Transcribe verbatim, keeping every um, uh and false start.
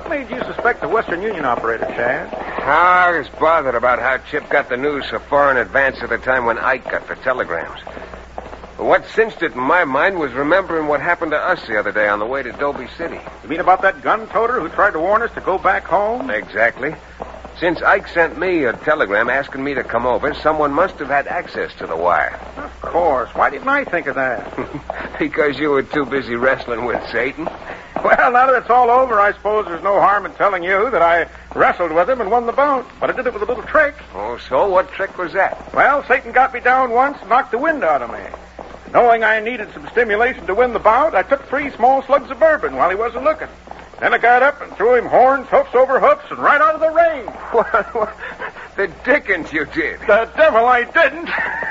made you suspect the Western Union operator, Chad? I was bothered about how Chip got the news so far in advance of the time when Ike got the telegrams. But what cinched it in my mind was remembering what happened to us the other day on the way to Dobie City. You mean about that gun-toter who tried to warn us to go back home? Exactly. Since Ike sent me a telegram asking me to come over, someone must have had access to the wire. Of course. Why didn't I think of that? Because you were too busy wrestling with Satan. Well, now that it's all over, I suppose there's no harm in telling you that I wrestled with him and won the bout. But I did it with a little trick. Oh, so? What trick was that? Well, Satan got me down once and knocked the wind out of me. Knowing I needed some stimulation to win the bout, I took three small slugs of bourbon while he wasn't looking. Then I got up and threw him horns, hoofs over hoofs, and right out of the ring. What, what, the dickens you did. The devil I didn't.